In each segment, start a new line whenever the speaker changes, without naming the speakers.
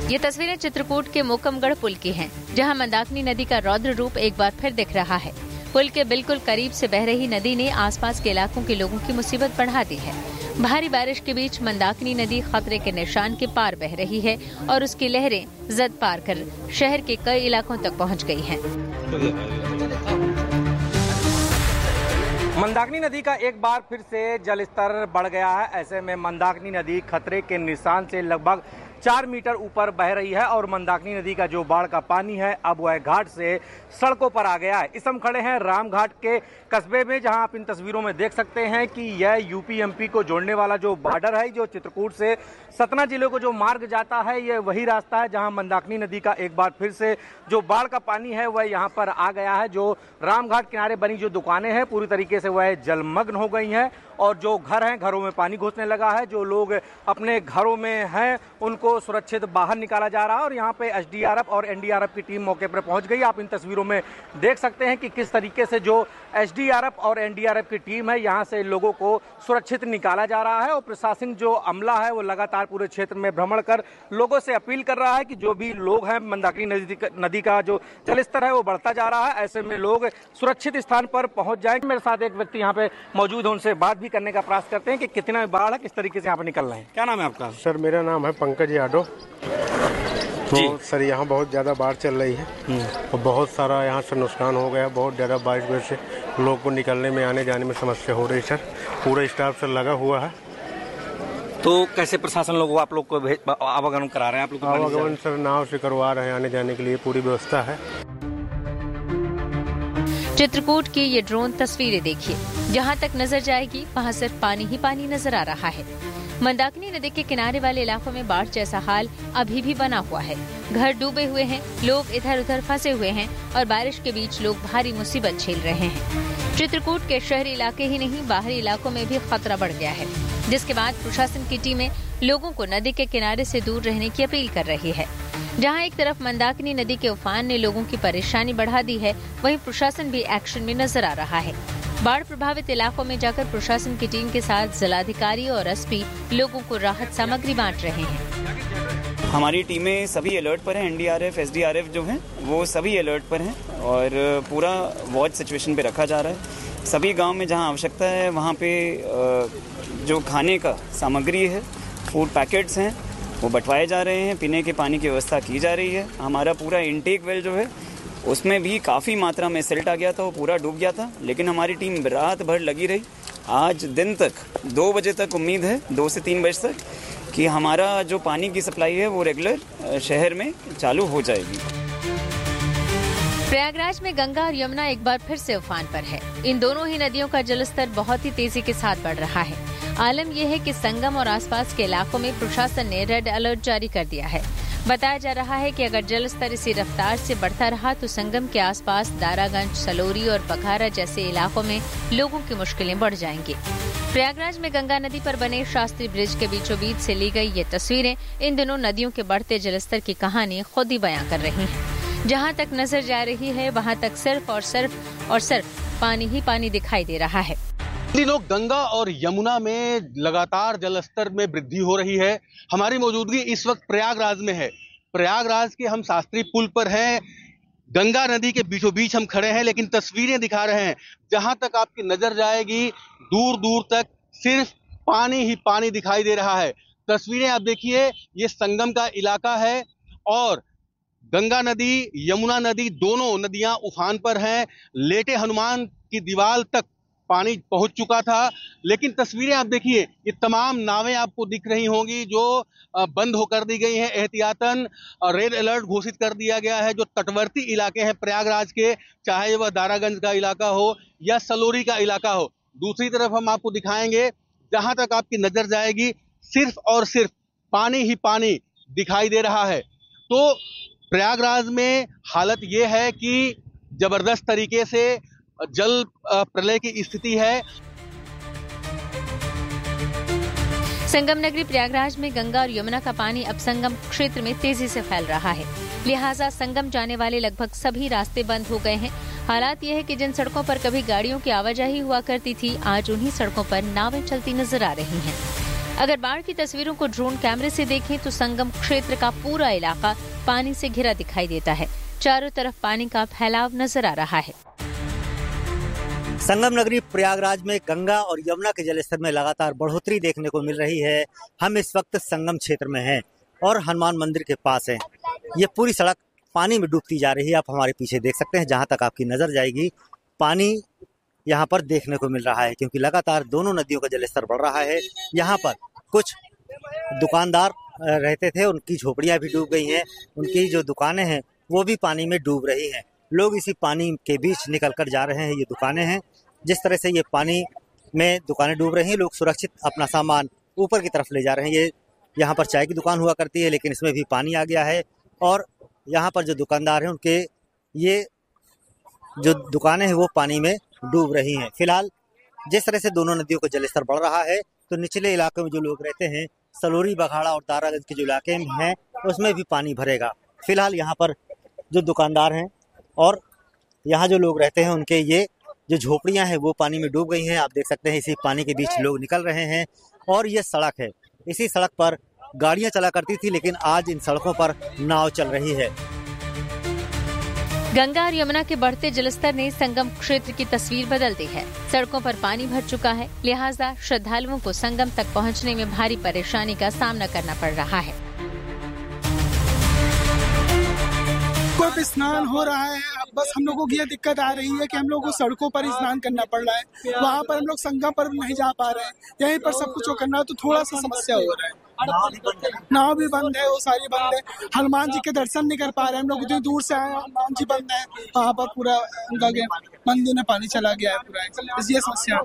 ये तस्वीरें चित्रकूट के मोकमगढ़ पुल की हैं, जहां मंदाकिनी नदी का रौद्र रूप एक बार फिर दिख रहा है। पुल के बिल्कुल करीब से बह रही नदी ने आसपास के इलाकों के लोगों की मुसीबत बढ़ा दी है। भारी बारिश के बीच मंदाकिनी नदी खतरे के निशान के पार बह रही है और उसकी लहरें जद पार कर शहर के कई इलाकों तक पहुंच गई हैं।
मंदाकिनी नदी का एक बार फिर से जलस्तर बढ़ गया है। ऐसे में मंदाकिनी नदी खतरे के निशान से लगभग 4 मीटर ऊपर बह रही है और मंदाकिनी नदी का जो बाढ़ का पानी है अब वह घाट से सड़कों पर आ गया है। इस हम खड़े हैं रामघाट के कस्बे में, जहां आप इन तस्वीरों में देख सकते हैं कि यह यूपी-एमपी को जोड़ने वाला जो बॉर्डर है, जो चित्रकूट से सतना जिले को जो मार्ग जाता है, यह वही रास्ता है जहां मंदाकिनी नदी का एक बार फिर से जो बाढ़ का पानी है वह यहाँ पर आ गया है। जो रामघाट किनारे बनी जो दुकानें हैं पूरी तरीके से वह जलमग्न हो गई हैं और जो घर हैं घरों में पानी घुसने लगा है। जो लोग अपने घरों में हैं उनको सुरक्षित बाहर निकाला जा रहा है और यहाँ पे एसडीआरएफ और एनडीआरएफ की टीम मौके पर पहुंच गई। आप इन तस्वीरों में देख सकते हैं कि किस तरीके से जो एसडीआरएफ और एनडीआरएफ की टीम है यहाँ से लोगों को सुरक्षित निकाला जा रहा है और प्रशासन जो अमला है वो लगातार पूरे क्षेत्र में भ्रमण कर लोगों से अपील कर रहा है कि जो भी लोग हैं, मंदाकिनी नदी का जो जलस्तर है वो बढ़ता जा रहा है, ऐसे में लोग सुरक्षित स्थान पर पहुंच जाए। मेरे साथ एक व्यक्ति यहाँ पे मौजूद है, उनसे बात भी करने का प्रयास करते हैं कि कितना बाढ़ है, किस तरीके से यहाँ पे निकल रहे हैं। क्या नाम है आपका?
सर मेरा नाम है पंकज यादव। तो सर यहाँ बहुत ज़्यादा बाढ़ चल रही है और बहुत सारा यहाँ से नुकसान हो गया। बहुत ज़्यादा बारिश वजह से लोगों को निकलने में आने जाने में समस्या हो रही। सर पूरा स्टाफ सर लगा हुआ है।
तो कैसे प्रशासन लोग आप लोग को आवागमन करा रहे हैं? आप लोग
आवागमन सर नाव से करवा रहे हैं, आने जाने के लिए पूरी व्यवस्था है।
चित्रकूट की ये ड्रोन तस्वीरें देखिए, जहां तक नजर जाएगी वहां सिर्फ पानी ही पानी नजर आ रहा है। मंदाकिनी नदी के किनारे वाले इलाकों में बाढ़ जैसा हाल अभी भी बना हुआ है। घर डूबे हुए हैं, लोग इधर उधर फंसे हुए हैं और बारिश के बीच लोग भारी मुसीबत झेल रहे हैं। चित्रकूट के शहरी इलाके ही नहीं, बाहरी इलाकों में भी खतरा बढ़ गया है, जिसके बाद प्रशासन की टीमें लोगों को नदी के किनारे से दूर रहने की अपील कर रही है। जहां एक तरफ मंदाकिनी नदी के उफान ने लोगों की परेशानी बढ़ा दी है, वहीं प्रशासन भी एक्शन में नजर आ रहा है। बाढ़ प्रभावित इलाकों में जाकर प्रशासन की टीम के साथ जिलाधिकारी और एसपी लोगों को राहत सामग्री बांट रहे हैं।
हमारी टीमें सभी अलर्ट पर हैं। एनडीआरएफ, एसडीआरएफ जो हैं वो सभी अलर्ट पर हैं और पूरा वॉच सिचुएशन पे रखा जा रहा है। सभी गांव में जहां आवश्यकता है वहां पे जो खाने का सामग्री है, फूड पैकेट्स हैं, वो बंटवाए जा रहे हैं। पीने के पानी की व्यवस्था की जा रही है। हमारा पूरा इनटेक वेल जो है उसमें भी काफ़ी मात्रा में सिल्ट आ गया था, वो पूरा डूब गया था, लेकिन हमारी टीम रात भर लगी रही। आज दिन तक 2 बजे तक उम्मीद है, 2 से 3 बजे तक, कि हमारा जो पानी की सप्लाई है वो रेगुलर शहर में चालू हो जाएगी।
प्रयागराज में गंगा और यमुना एक बार फिर से उफान पर है। इन दोनों ही नदियों का जलस्तर बहुत ही तेजी के साथ बढ़ रहा है। आलम यह है कि संगम और आसपास के इलाकों में प्रशासन ने रेड अलर्ट जारी कर दिया है। बताया जा रहा है कि अगर जलस्तर इसी रफ्तार से बढ़ता रहा तो संगम के आसपास दारागंज, सलोरी और बघारा जैसे इलाकों में लोगों की मुश्किलें बढ़ जाएंगी। प्रयागराज में गंगा नदी पर बने शास्त्री ब्रिज के बीचों बीच से ली गई ये तस्वीरें इन दिनों नदियों के बढ़ते जलस्तर की कहानी खुद ही बयां कर रही हैं। जहां तक नजर जा रही है वहां तक सिर्फ और सिर्फ पानी ही पानी दिखाई दे रहा है।
दिनों गंगा और यमुना में लगातार जलस्तर में वृद्धि हो रही है। हमारी मौजूदगी इस वक्त प्रयागराज में है। प्रयागराज के हम शास्त्री पुल पर हैं। गंगा नदी के बीचों बीच हम खड़े हैं, लेकिन तस्वीरें दिखा रहे हैं जहां तक आपकी नजर जाएगी दूर दूर तक सिर्फ पानी ही पानी दिखाई दे रहा है। तस्वीरें आप देखिए, ये संगम का इलाका है और गंगा नदी, यमुना नदी, दोनों नदियां उफान पर हैं। लेटे हनुमान की दीवार तक पानी पहुंच चुका था, लेकिन तस्वीरें आप देखिए, ये तमाम नावें आपको दिख रही होंगी जो बंद होकर दी गई हैं। एहतियातन रेड अलर्ट घोषित कर दिया गया है। जो तटवर्ती इलाके हैं प्रयागराज के, चाहे वह दारागंज का इलाका हो या सलोरी का इलाका हो। दूसरी तरफ हम आपको दिखाएंगे, जहां तक आपकी नजर जाएगी सिर्फ और सिर्फ पानी ही पानी दिखाई दे रहा है। तो प्रयागराज में हालत ये है कि जबरदस्त तरीके से जल प्रलय की स्थिति है।
संगम नगरी प्रयागराज में गंगा और यमुना का पानी अब संगम क्षेत्र में तेजी से फैल रहा है, लिहाजा संगम जाने वाले लगभग सभी रास्ते बंद हो गए हैं। हालात ये है कि जिन सड़कों पर कभी गाड़ियों की आवाजाही हुआ करती थी, आज उन्हीं सड़कों पर नावें चलती नजर आ रही हैं। अगर बाढ़ की तस्वीरों को ड्रोन कैमरे से देखें तो संगम क्षेत्र का पूरा इलाका पानी से घिरा दिखाई देता है। चारों तरफ पानी का फैलाव नजर आ रहा है।
संगम नगरी प्रयागराज में गंगा और यमुना के जलस्तर में लगातार बढ़ोतरी देखने को मिल रही है। हम इस वक्त संगम क्षेत्र में हैं और हनुमान मंदिर के पास हैं। ये पूरी सड़क पानी में डूबती जा रही है। आप हमारे पीछे देख सकते हैं, जहां तक आपकी नजर जाएगी पानी यहाँ पर देखने को मिल रहा है, क्योंकि लगातार दोनों नदियों का जलस्तर बढ़ रहा है। यहाँ पर कुछ दुकानदार रहते थे, उनकी झोपड़ियाँ भी डूब गई हैं। उनकी जो दुकानें हैं वो भी पानी में डूब रही हैं। लोग इसी पानी के बीच निकल कर जा रहे हैं। ये दुकानें हैं, जिस तरह से ये पानी में दुकानें डूब रही हैं, लोग सुरक्षित अपना सामान ऊपर की तरफ ले जा रहे हैं। ये यहाँ पर चाय की दुकान हुआ करती है, लेकिन इसमें भी पानी आ गया है और यहाँ पर जो दुकानदार हैं उनके ये जो दुकानें हैं वो पानी में डूब रही हैं। फिलहाल जिस तरह से दोनों नदियों का जलस्तर बढ़ रहा है तो निचले इलाकों में जो लोग रहते हैं, सलोरी, बघाड़ा और दारागंज के जो इलाके हैं उसमें भी पानी भरेगा। फिलहाल यहाँ पर जो दुकानदार हैं और यहाँ जो लोग रहते हैं उनके ये जो झोपड़ियाँ हैं वो पानी में डूब गई हैं। आप देख सकते हैं इसी पानी के बीच लोग निकल रहे हैं और ये सड़क है। इसी सड़क पर गाड़ियाँ चला करती थी, लेकिन आज इन सड़कों पर नाव चल रही है।
गंगा और यमुना के बढ़ते जलस्तर ने संगम क्षेत्र की तस्वीर बदल दी है। सड़कों पर पानी भर चुका है, लिहाजा श्रद्धालुओं को संगम तक पहुंचने में भारी परेशानी का सामना करना पड़ रहा है।
कोई भी स्नान हो रहा है, बस हम लोगों को ये दिक्कत आ रही है कि हम लोग को सड़कों पर ही स्नान करना पड़ रहा है। वहाँ पर हम लोग संगम पर नहीं जा पा रहे हैं। यहीं पर सब कुछ करना है तो थोड़ा सा समस्या हो रहा है। नाव भी बंद है, वो सारी बंद है। हनुमान जी के दर्शन नहीं कर पा रहे हैं हम लोग, इतनी दूर से आए, हनुमान जी बंद है। वहाँ पर पूरा मंदिर में पानी चला गया है पूरा, ये समस्या।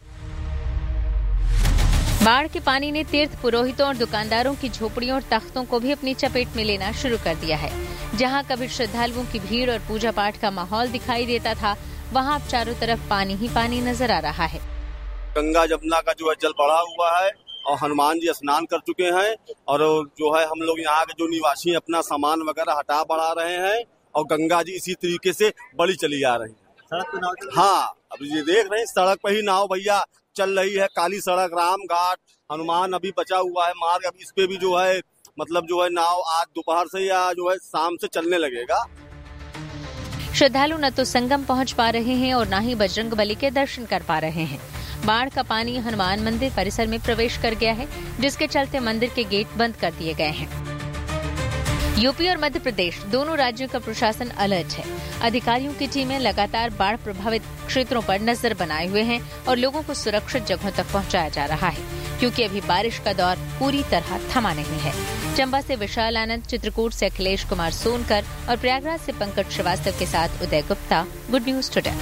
बाढ़ के पानी ने तीर्थ पुरोहितों और दुकानदारों की झोपड़ियों और तख्तों को भी अपनी चपेट में लेना शुरू कर दिया है। जहां कभी श्रद्धालुओं की भीड़ और पूजा पाठ का माहौल दिखाई देता था, वहां अब चारों तरफ पानी ही पानी नजर आ रहा है।
गंगा जमुना का जो है जल बढ़ा हुआ है और हनुमान जी स्नान कर चुके हैं और जो है हम लोग यहाँ के जो निवासी अपना सामान वगैरह हटा बढ़ा रहे हैं और गंगा जी इसी तरीके से बड़ी चली जा रही है।
सड़क पे नाव,
हाँ, अब ये देख रहे हैं सड़क पे ही नाव भैया चल रही है। काली सड़क, राम घाट, हनुमान अभी बचा हुआ है मार्ग। अभी इस पे भी जो है मतलब जो है नाव आज दोपहर से या जो है शाम से चलने लगेगा।
श्रद्धालु न तो संगम पहुंच पा रहे हैं और न ही बजरंगबली के दर्शन कर पा रहे हैं। बाढ़ का पानी हनुमान मंदिर परिसर में प्रवेश कर गया है, जिसके चलते मंदिर के गेट बंद कर दिए गए हैं। यूपी और मध्य प्रदेश दोनों राज्यों का प्रशासन अलर्ट है। अधिकारियों की टीमें लगातार बाढ़ प्रभावित क्षेत्रों पर नजर बनाए हुए हैं और लोगों को सुरक्षित जगहों तक पहुंचाया जा रहा है, क्योंकि अभी बारिश का दौर पूरी तरह थमा नहीं है। चंबा से विशाल आनंद, चित्रकूट से अखिलेश कुमार सोनकर और प्रयागराज से पंकज श्रीवास्तव के साथ उदय Gupta, good news today.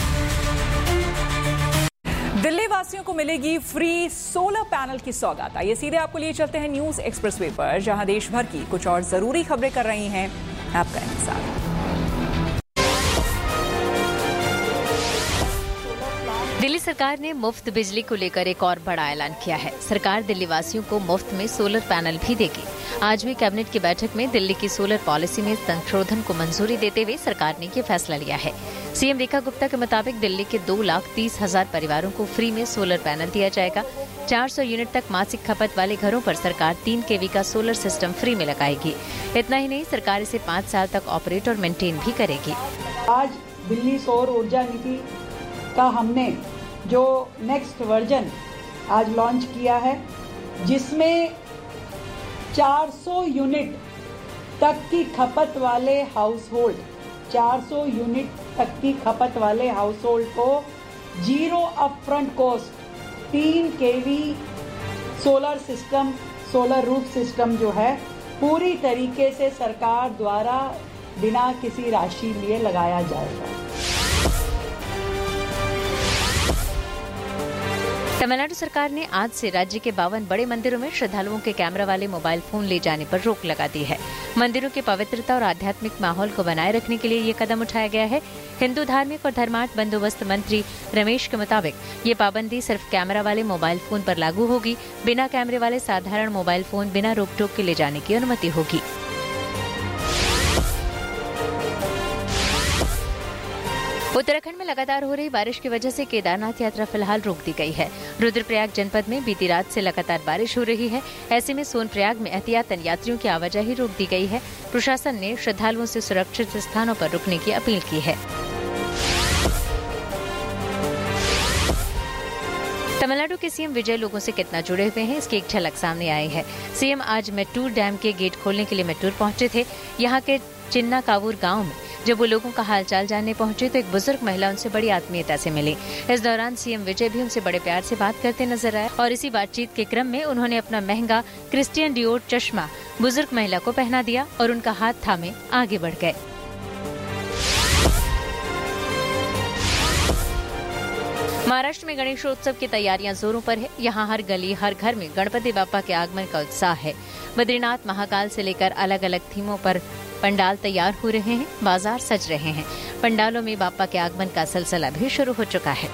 Delhi वासियों को मिलेगी फ्री सोलर पैनल की सौगात। ये सीधे आपको लिए चलते हैं न्यूज एक्सप्रेसवे पर, जहां देश भर की कुछ और जरूरी खबरें कर रही हैं आपका इंतजार।
दिल्ली सरकार ने मुफ्त बिजली को लेकर एक और बड़ा ऐलान किया है। सरकार दिल्ली वासियों को मुफ्त में सोलर पैनल भी देगी। आज हुई कैबिनेट की बैठक में दिल्ली की सोलर पॉलिसी में संशोधन को मंजूरी देते हुए सरकार ने ये फैसला लिया है। सीएम रेखा गुप्ता के मुताबिक दिल्ली के 2,30,000 परिवारों को फ्री में सोलर पैनल दिया जाएगा। 400 यूनिट तक मासिक खपत वाले घरों पर सरकार 3 kV का सोलर सिस्टम फ्री में लगाएगी। इतना ही नहीं, सरकार इसे 5 साल तक ऑपरेट और मेंटेन भी करेगी।
आज दिल्ली सौर ऊर्जा नीति का हमने जो नेक्स्ट वर्जन आज लॉन्च किया है, जिसमें 400 यूनिट तक की खपत वाले हाउसहोल्ड 400 यूनिट तक की खपत वाले हाउसहोल्ड को zero upfront cost 3 kV solar system, solar roof system जो है पूरी तरीके से सरकार द्वारा बिना किसी राशि लिए लगाया जाएगा।
तमिलनाडु सरकार ने आज से राज्य के 52 बड़े मंदिरों में श्रद्धालुओं के कैमरा वाले मोबाइल फोन ले जाने पर रोक लगा दी है। मंदिरों की पवित्रता और आध्यात्मिक माहौल को बनाए रखने के लिए ये कदम उठाया गया है। हिंदू धार्मिक और धर्मार्थ बंदोबस्त मंत्री रमेश के मुताबिक ये पाबंदी सिर्फ कैमरा वाले मोबाइल फोन पर लागू होगी। बिना कैमरे वाले साधारण मोबाइल फोन बिना रोक टोक के ले जाने की अनुमति होगी। उत्तराखंड में लगातार हो रही बारिश की वजह से केदारनाथ यात्रा फिलहाल रोक दी गई है। रुद्रप्रयाग जनपद में बीती रात से लगातार बारिश हो रही है। ऐसे में सोनप्रयाग में एहतियातन यात्रियों की आवाजाही रोक दी गई है। प्रशासन ने श्रद्धालुओं से सुरक्षित स्थानों पर रुकने की अपील की है। तमिलनाडु के सीएम विजय लोगों से कितना जुड़े हुए हैं, इसकी एक झलक सामने आई है। सीएम आज मेट्टूर डैम के गेट खोलने के लिए मेट्टूर पहुंचे थे। यहाँ के चिन्ना कावूर गांव में जब वो लोगों का हालचाल जानने पहुंचे तो एक बुजुर्ग महिला उनसे बड़ी आत्मीयता से मिली। इस दौरान सीएम विजय भी उनसे बड़े प्यार से बात करते नजर आए और इसी बातचीत के क्रम में उन्होंने अपना महंगा क्रिश्चियन डियोर चश्मा बुजुर्ग महिला को पहना दिया और उनका हाथ थामे आगे बढ़ गए। महाराष्ट्र में गणेशोत्सव की तैयारियां जोरों पर है। यहाँ हर गली हर घर में गणपति बाप्पा के आगमन का उत्साह है। बद्रीनाथ महाकाल से लेकर अलग अलग थीमों पर पंडाल तैयार हो रहे हैं, बाजार सज रहे हैं। पंडालों में बाप्पा के आगमन का सिलसिला भी शुरू हो चुका है।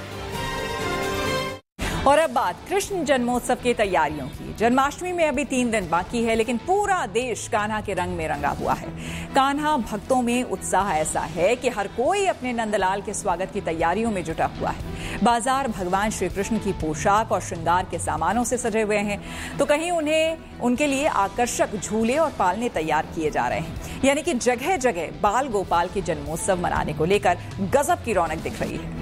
और अब बात कृष्ण जन्मोत्सव की तैयारियों की। जन्माष्टमी में अभी 3 दिन बाकी है, लेकिन पूरा देश कान्हा के रंग में रंगा हुआ है। कान्हा भक्तों में उत्साह ऐसा है कि हर कोई अपने नंदलाल के स्वागत की तैयारियों में जुटा हुआ है। बाजार भगवान श्री कृष्ण की पोशाक और श्रृंगार के सामानों से सजे हुए हैं, तो कहीं उनके लिए आकर्षक झूले और पालने तैयार किए जा रहे हैं। यानी कि जगह जगह बाल गोपाल के जन्मोत्सव मनाने को लेकर गजब की रौनक दिख रही है।